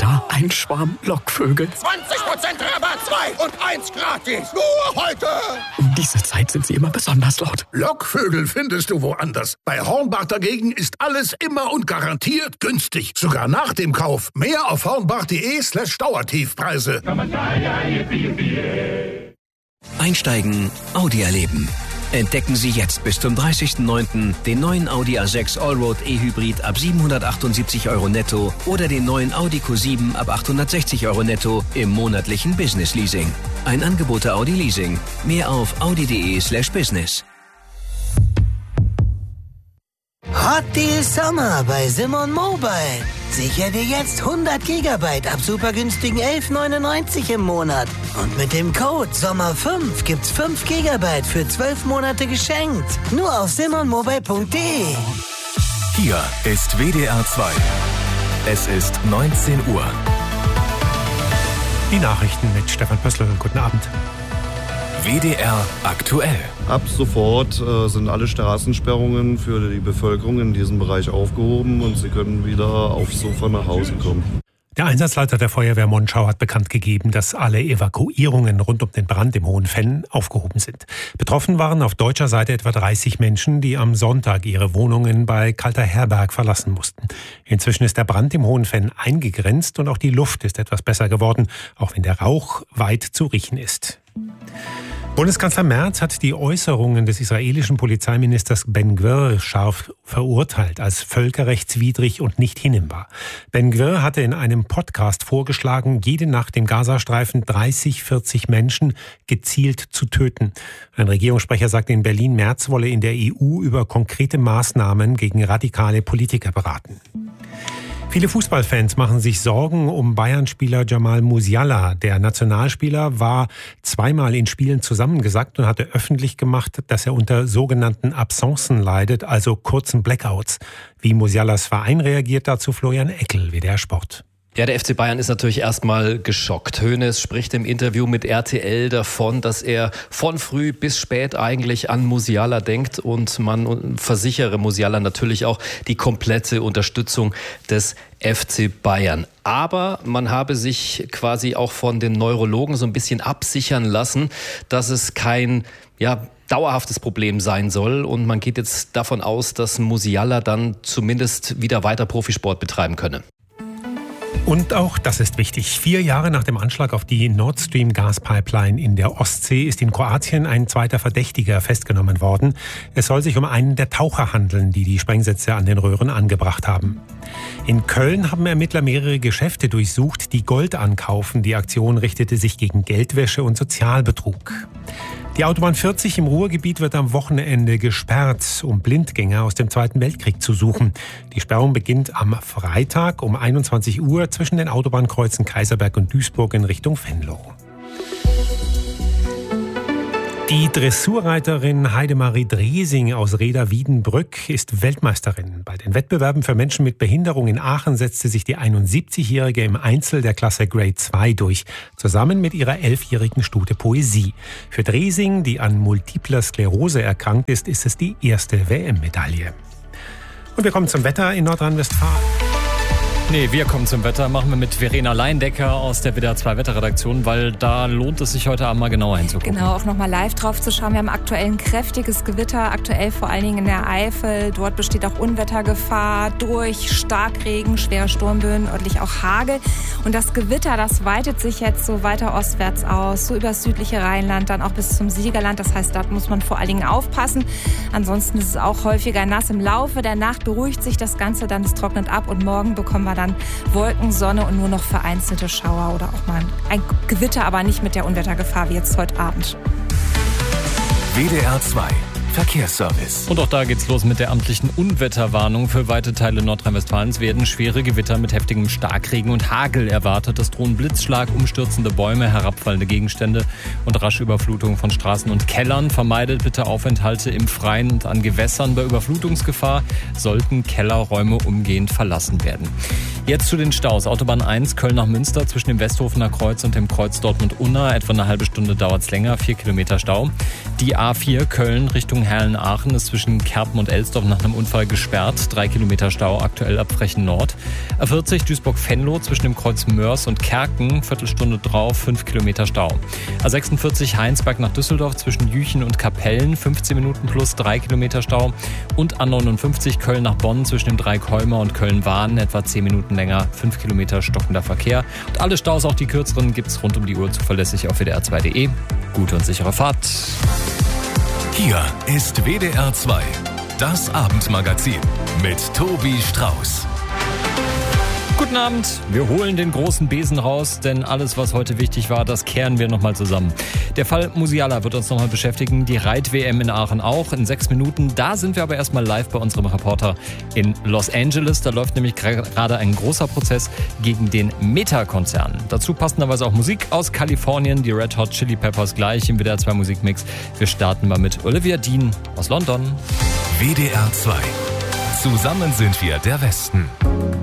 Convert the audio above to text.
Ja, ein Schwarm Lockvögel. 20% Rabatt, 2 und 1 gratis. Nur heute. Um diese Zeit sind sie immer besonders laut. Lockvögel findest du woanders. Bei Hornbach dagegen ist alles immer und garantiert günstig. Sogar nach dem Kauf. Mehr auf hornbach.de/Dauertiefpreise. Einsteigen, Audi erleben. Entdecken Sie jetzt bis zum 30.09. den neuen Audi A6 Allroad E-Hybrid ab 778 € netto oder den neuen Audi Q7 ab 860 € netto im monatlichen Business Leasing. Ein Angebot der Audi Leasing. Mehr auf audi.de/business. Hot Deal Sommer bei Simon Mobile. Sichere dir jetzt 100 GB ab super günstigen 11,99 im Monat. Und mit dem Code SOMMER5 gibt's 5 GB für 12 Monate geschenkt. Nur auf simonmobile.de. Hier ist WDR 2. Es ist 19 Uhr. Die Nachrichten mit Stefan Pössl. Guten Abend. WDR aktuell. Ab sofort sind alle Straßensperrungen für die Bevölkerung in diesem Bereich aufgehoben und sie können wieder aufs Sofa nach Hause kommen. Der Einsatzleiter der Feuerwehr Monschau hat bekannt gegeben, dass alle Evakuierungen rund um den Brand im Hohenfenn aufgehoben sind. Betroffen waren auf deutscher Seite etwa 30 Menschen, die am Sonntag ihre Wohnungen bei Kalterherberg verlassen mussten. Inzwischen ist der Brand im Hohenfenn eingegrenzt und auch die Luft ist etwas besser geworden, auch wenn der Rauch weit zu riechen ist. Bundeskanzler Merz hat die Äußerungen des israelischen Polizeiministers Ben-Gvir scharf verurteilt als völkerrechtswidrig und nicht hinnehmbar. Ben-Gvir hatte in einem Podcast vorgeschlagen, jede Nacht im Gazastreifen 30-40 Menschen gezielt zu töten. Ein Regierungssprecher sagte in Berlin, Merz wolle in der EU über konkrete Maßnahmen gegen radikale Politiker beraten. Viele Fußballfans machen sich Sorgen um Bayern-Spieler Jamal Musiala. Der Nationalspieler war zweimal in Spielen zusammengesackt und hatte öffentlich gemacht, dass er unter sogenannten Absenzen leidet, also kurzen Blackouts. Wie Musialas Verein reagiert dazu Florian Eckel, WDR Sport. Ja, der FC Bayern ist natürlich erstmal geschockt. Hoeneß spricht im Interview mit RTL davon, dass er von früh bis spät eigentlich an Musiala denkt und man versichere Musiala natürlich auch die komplette Unterstützung des FC Bayern. Aber man habe sich quasi auch von den Neurologen so ein bisschen absichern lassen, dass es kein dauerhaftes Problem sein soll. Und man geht jetzt davon aus, dass Musiala dann zumindest wieder weiter Profisport betreiben könne. Und auch das ist wichtig. 4 Jahre nach dem Anschlag auf die Nord Stream Gaspipeline in der Ostsee ist in Kroatien ein zweiter Verdächtiger festgenommen worden. Es soll sich um einen der Taucher handeln, die die Sprengsätze an den Röhren angebracht haben. In Köln haben Ermittler mehrere Geschäfte durchsucht, die Gold ankaufen. Die Aktion richtete sich gegen Geldwäsche und Sozialbetrug. Die Autobahn 40 im Ruhrgebiet wird am Wochenende gesperrt, um Blindgänger aus dem Zweiten Weltkrieg zu suchen. Die Sperrung beginnt am Freitag um 21 Uhr zwischen den Autobahnkreuzen Kaiserberg und Duisburg in Richtung Venlo. Die Dressurreiterin Heidemarie Dresing aus Reda-Wiedenbrück ist Weltmeisterin. Bei den Wettbewerben für Menschen mit Behinderung in Aachen setzte sich die 71-Jährige im Einzel der Klasse Grade 2 durch, zusammen mit ihrer 11-jährigen Stute Poesie. Für Dresing, die an multipler Sklerose erkrankt ist, ist es die erste WM-Medaille. Und wir kommen zum Wetter in Nordrhein-Westfalen. Nee, wir kommen zum Wetter, machen wir mit Verena Leindecker aus der WDR 2 Wetterredaktion, weil da lohnt es sich heute Abend mal genauer hinzugucken. Genau, auch nochmal live drauf zu schauen. Wir haben aktuell ein kräftiges Gewitter, aktuell vor allen Dingen in der Eifel. Dort besteht auch Unwettergefahr durch Starkregen, schwere Sturmböen, örtlich auch Hagel. Und das Gewitter, das weitet sich jetzt so weiter ostwärts aus, so über das südliche Rheinland, dann auch bis zum Siegerland. Das heißt, dort muss man vor allen Dingen aufpassen. Ansonsten ist es auch häufiger nass. Im Laufe der Nacht beruhigt sich das Ganze, dann es trocknet ab und morgen bekommen wir dann Wolken, Sonne und nur noch vereinzelte Schauer oder auch mal ein Gewitter, aber nicht mit der Unwettergefahr wie jetzt heute Abend. WDR 2 Verkehrsservice. Und auch da geht's los mit der amtlichen Unwetterwarnung. Für weite Teile Nordrhein-Westfalens werden schwere Gewitter mit heftigem Starkregen und Hagel erwartet. Es drohen Blitzschlag, umstürzende Bäume, herabfallende Gegenstände und rasche Überflutung von Straßen und Kellern. Vermeidet bitte Aufenthalte im Freien und an Gewässern. Bei Überflutungsgefahr sollten Kellerräume umgehend verlassen werden. Jetzt zu den Staus. Autobahn 1 Köln nach Münster zwischen dem Westhofener Kreuz und dem Kreuz Dortmund-Unna. Etwa eine halbe Stunde dauert's länger, 4 Kilometer Stau. Die A4 Köln Richtung Richtung Herlen-Aachen ist zwischen Kerpen und Elsdorf nach einem Unfall gesperrt. 3 Kilometer Stau, aktuell ab Frechen Nord. A40 Duisburg-Venlo zwischen dem Kreuz Mörs und Kerken, Viertelstunde drauf, 5 Kilometer Stau. A46 Heinsberg nach Düsseldorf zwischen Jüchen und Kapellen, 15 Minuten plus 3 Kilometer Stau. Und A59 Köln nach Bonn zwischen dem Dreieck-Holmer und Köln-Wahn, etwa 10 Minuten länger, 5 Kilometer stockender Verkehr. Und alle Staus, auch die kürzeren, gibt's rund um die Uhr zuverlässig auf WDR2.de. Gute und sichere Fahrt. Hier ist WDR 2, das Abendmagazin mit Tobi Strauß. Guten Abend, wir holen den großen Besen raus, denn alles, was heute wichtig war, das kehren wir nochmal zusammen. Der Fall Musiala wird uns nochmal beschäftigen, die Reit-WM in Aachen auch, in 6 Minuten. Da sind wir aber erstmal live bei unserem Reporter in Los Angeles. Da läuft nämlich gerade ein großer Prozess gegen den Meta-Konzern. Dazu passenderweise auch Musik aus Kalifornien, die Red Hot Chili Peppers gleich im WDR 2 Musikmix. Wir starten mal mit Olivia Dean aus London. WDR 2. Zusammen sind wir der Westen.